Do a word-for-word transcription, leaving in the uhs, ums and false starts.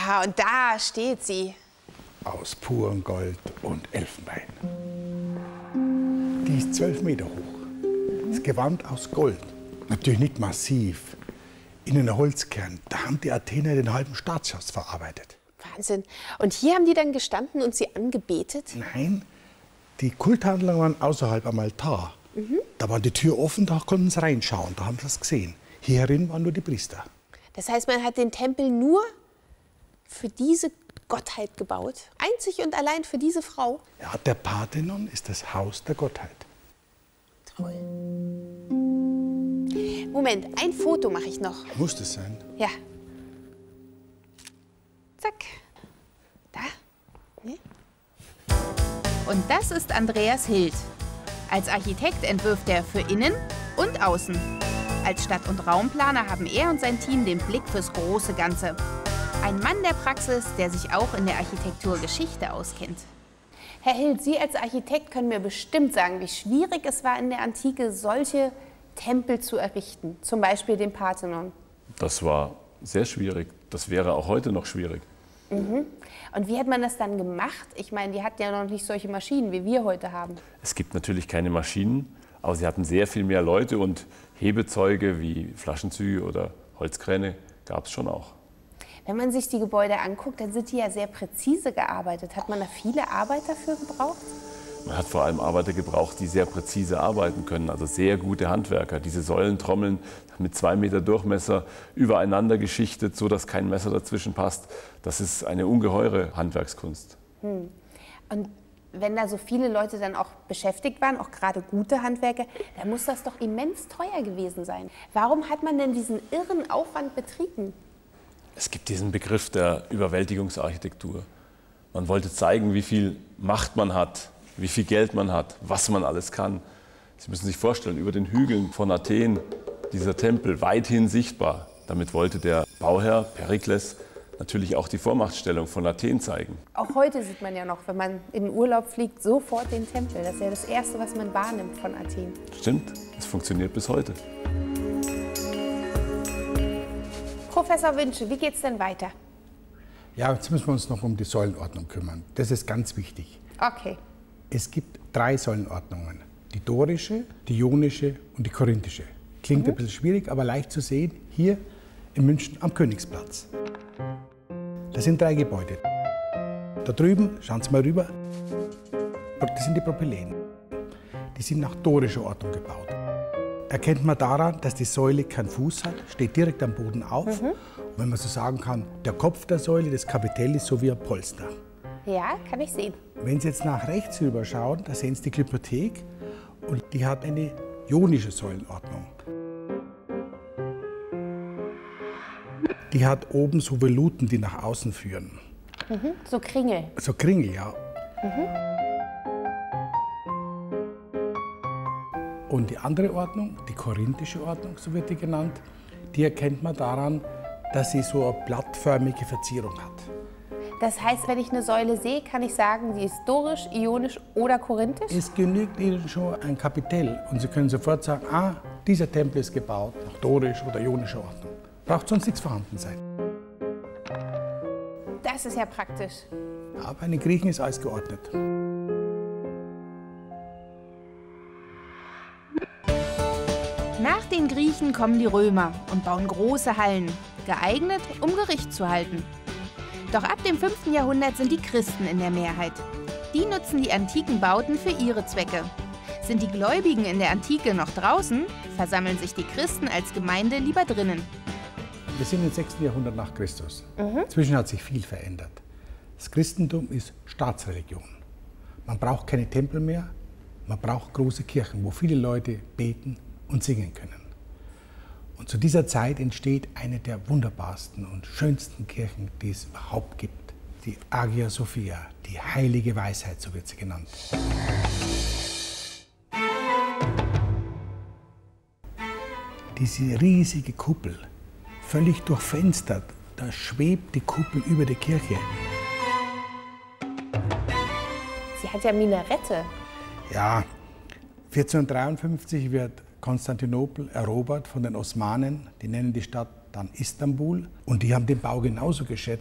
Ah, und da steht sie. Aus purem Gold und Elfenbein. Die ist zwölf Meter hoch. Das Gewand aus Gold. Natürlich nicht massiv. In einem Holzkern. Da haben die Athener den halben Staatsschatz verarbeitet. Wahnsinn. Und hier haben die dann gestanden und sie angebetet? Nein, die Kulthandlungen waren außerhalb am Altar. Mhm. Da war die Tür offen, da konnten sie reinschauen, da haben sie es gesehen. Hierin waren nur die Priester. Das heißt, man hat den Tempel nur für diese Gottheit gebaut? Einzig und allein für diese Frau? Ja, der Parthenon ist das Haus der Gottheit. Toll. Moment, ein Foto mache ich noch. Muss das sein? Ja. Zack. Da. Nee. Und das ist Andreas Hild. Als Architekt entwirft er für Innen und Außen. Als Stadt- und Raumplaner haben er und sein Team den Blick fürs große Ganze. Ein Mann der Praxis, der sich auch in der Architekturgeschichte auskennt. Herr Hild, Sie als Architekt können mir bestimmt sagen, wie schwierig es war, in der Antike solche Tempel zu errichten, zum Beispiel den Parthenon. Das war sehr schwierig. Das wäre auch heute noch schwierig. Mhm. Und wie hat man das dann gemacht? Ich meine, die hatten ja noch nicht solche Maschinen, wie wir heute haben. Es gibt natürlich keine Maschinen, aber sie hatten sehr viel mehr Leute und Hebezeuge wie Flaschenzüge oder Holzkräne gab es schon auch. Wenn man sich die Gebäude anguckt, dann sind die ja sehr präzise gearbeitet. Hat man da viele Arbeiter für gebraucht? Man hat vor allem Arbeiter gebraucht, die sehr präzise arbeiten können, also sehr gute Handwerker. Diese Säulentrommeln mit zwei Meter Durchmesser übereinander geschichtet, so dass kein Messer dazwischen passt. Das ist eine ungeheure Handwerkskunst. Hm. Und wenn da so viele Leute dann auch beschäftigt waren, auch gerade gute Handwerker, dann muss das doch immens teuer gewesen sein. Warum hat man denn diesen irren Aufwand betrieben? Es gibt diesen Begriff der Überwältigungsarchitektur. Man wollte zeigen, wie viel Macht man hat, wie viel Geld man hat, was man alles kann. Sie müssen sich vorstellen, über den Hügeln von Athen, dieser Tempel weithin sichtbar. Damit wollte der Bauherr Perikles natürlich auch die Vormachtstellung von Athen zeigen. Auch heute sieht man ja noch, wenn man in den Urlaub fliegt, sofort den Tempel. Das ist ja das Erste, was man wahrnimmt von Athen. Stimmt, es funktioniert bis heute. Professor Wünsche, wie geht's denn weiter? Ja, jetzt müssen wir uns noch um die Säulenordnung kümmern. Das ist ganz wichtig. Okay. Es gibt drei Säulenordnungen. Die dorische, die ionische und die korinthische. Klingt mhm. ein bisschen schwierig, aber leicht zu sehen. Hier in München am Königsplatz. Das sind drei Gebäude. Da drüben, schauen Sie mal rüber, das sind die Propyläen. Die sind nach dorischer Ordnung gebaut. Erkennt man daran, dass die Säule keinen Fuß hat, steht direkt am Boden auf. Mhm. Und wenn man so sagen kann, der Kopf der Säule, das Kapitell, ist so wie ein Polster. Ja, kann ich sehen. Wenn Sie jetzt nach rechts rüber schauen, da sehen Sie die Glyptothek und die hat eine ionische Säulenordnung. Die hat oben so Voluten, die nach außen führen. Mhm, so Kringel. So Kringel, ja. Mhm. Und die andere Ordnung, die korinthische Ordnung, so wird die genannt, die erkennt man daran, dass sie so eine blattförmige Verzierung hat. Das heißt, wenn ich eine Säule sehe, kann ich sagen, sie ist dorisch, ionisch oder korinthisch? Es genügt Ihnen schon ein Kapitell und Sie können sofort sagen, ah, dieser Tempel ist gebaut nach dorisch oder ionischer Ordnung. Braucht sonst nichts vorhanden sein. Das ist ja praktisch. Ja, bei den Griechen ist alles geordnet. Nach den Griechen kommen die Römer und bauen große Hallen, geeignet, um Gericht zu halten. Doch ab dem fünften Jahrhundert sind die Christen in der Mehrheit. Die nutzen die antiken Bauten für ihre Zwecke. Sind die Gläubigen in der Antike noch draußen, versammeln sich die Christen als Gemeinde lieber drinnen. Wir sind im sechsten Jahrhundert nach Christus. Mhm. Inzwischen hat sich viel verändert. Das Christentum ist Staatsreligion. Man braucht keine Tempel mehr, man braucht große Kirchen, wo viele Leute beten und singen können. Und zu dieser Zeit entsteht eine der wunderbarsten und schönsten Kirchen, die es überhaupt gibt. Die Hagia Sophia, die heilige Weisheit, so wird sie genannt. Diese riesige Kuppel, völlig durchfenstert, da schwebt die Kuppel über der Kirche. Sie hat ja Minarette. Ja, vierzehnhundertdreiundfünfzig wird Konstantinopel erobert von den Osmanen. Die nennen die Stadt dann Istanbul. Und die haben den Bau genauso geschätzt